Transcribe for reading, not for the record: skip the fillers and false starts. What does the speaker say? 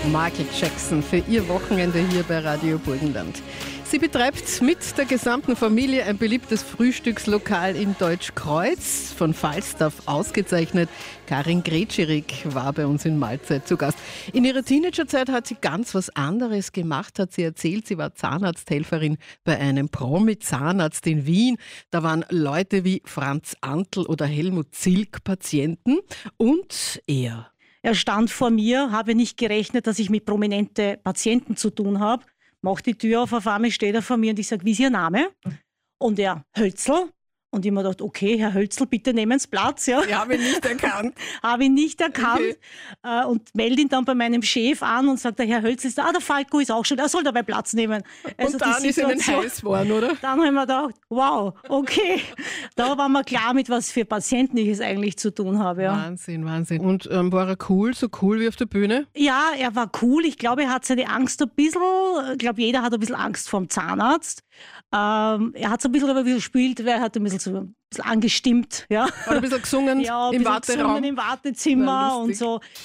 Michael Jackson für ihr Wochenende hier bei Radio Burgenland. Sie betreibt mit der gesamten Familie ein beliebtes Frühstückslokal in Deutschkreuz, von Falstaff ausgezeichnet. Karin Gretschirik war bei uns in Mahlzeit zu Gast. In ihrer Teenagerzeit hat sie ganz was anderes gemacht, hat sie erzählt. Sie war Zahnarzthelferin bei einem Promi-Zahnarzt in Wien. Da waren Leute wie Franz Antl oder Helmut Zilk Patienten und er. Er stand vor mir, habe nicht gerechnet, dass ich mit prominenten Patienten zu tun habe. Macht die Tür auf einmal steht er vor mir und ich sage, wie ist Ihr Name? Und er, Hölzl. Und ich mir gedacht, okay, Herr Hölzl, bitte nehmen Sie Platz. Ja. Ich habe ihn nicht erkannt. Habe ihn nicht erkannt Okay. Und melde ihn dann bei meinem Chef an und sagt, der Herr Hölzl ist da, der Falco ist auch schon, er soll dabei Platz nehmen. Also Und dann ist Ihnen heiß geworden, oder? Dann haben wir gedacht, wow, okay. Da war mir klar, mit was für Patienten ich es eigentlich zu tun habe. Ja. Wahnsinn, Wahnsinn. Und war er cool, so cool wie auf der Bühne? Ja, er war cool. Ich glaube, er hat seine Angst ein bisschen, ich glaube, jeder hat ein bisschen Angst vor dem Zahnarzt. Er hat so ein bisschen gespielt, weil er hat ein bisschen angestimmt. Ja. Hat ein bisschen gesungen Ja, ein im bisschen Warteraum? gesungen im Wartezimmer Ja, und lustig. so.